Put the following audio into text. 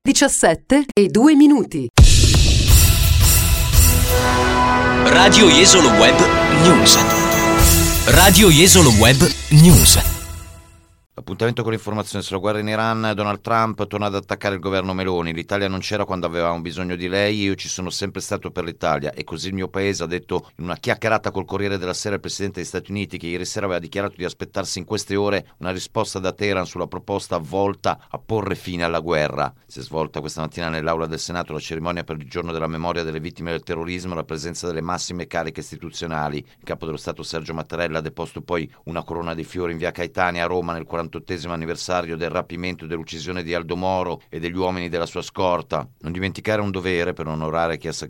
17:02. Radio Jesolo Web News. Radio Jesolo Web News. Appuntamento con l'informazione sulla guerra in Iran. Donald Trump torna ad attaccare il governo Meloni. L'Italia non c'era quando avevamo bisogno di lei, io ci sono sempre stato per l'Italia e così il mio paese, ha detto in una chiacchierata col Corriere della Sera il presidente degli Stati Uniti, che ieri sera aveva dichiarato di aspettarsi in queste ore una risposta da Teheran sulla proposta volta a porre fine alla guerra. Si è svolta questa mattina nell'aula del Senato la cerimonia per il giorno della memoria delle vittime del terrorismo, la presenza delle massime cariche istituzionali. Il capo dello Stato Sergio Mattarella ha deposto poi una corona di fiori in via Caetania a Roma nel 48esimo anniversario del rapimento e dell'uccisione di Aldo Moro e degli uomini della sua scorta. Non dimenticare un dovere per onorare chi ha